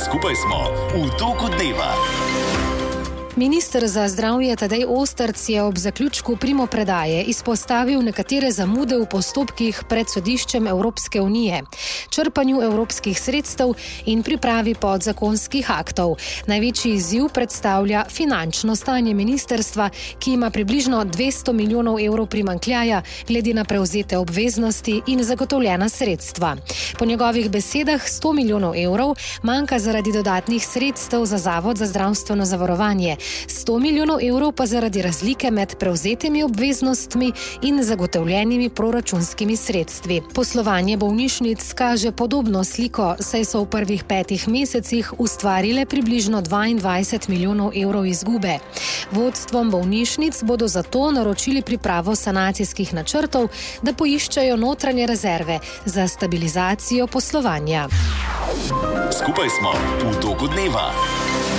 Skupaj smo v toku dneva. Minister za zdravje Tadej Ostrc je ob zaključku primopredaje izpostavil nekatere zamude v postopkih pred sodiščem Evropske unije, črpanju evropskih sredstev in pripravi podzakonskih aktov. Največji izziv predstavlja finančno stanje ministrstva, ki ima približno 200 milijonov evrov primanjkljaja glede na prevzete obveznosti in zagotovljena sredstva. Po njegovih besedah 100 milijonov evrov manjka zaradi dodatnih sredstev za Zavod za zdravstveno zavarovanje, 100 milijonov evrov pa zaradi razlike med prevzetimi obveznostmi in zagotovljenimi proračunskimi sredstvi. Poslovanje bolnišnic kaže podobno sliko, saj so v prvih 5 mesecih ustvarile približno 22 milijonov evrov izgube. Vodstvom bolnišnic bodo zato naročili pripravo sanacijskih načrtov, da poiščejo notranje rezerve za stabilizacijo poslovanja. Skupaj smo v toku dneva.